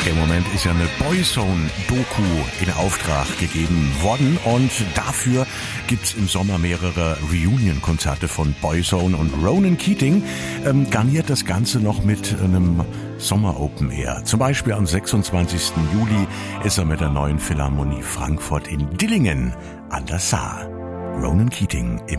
Im Moment ist ja eine Boyzone-Doku in Auftrag gegeben worden und dafür gibt's im Sommer mehrere Reunion-Konzerte von Boyzone und Ronan Keating garniert das Ganze noch mit einem Sommer-Open Air. Zum Beispiel am 26. Juli ist er mit der neuen Philharmonie Frankfurt in Dillingen an der Saar. Ronan Keating im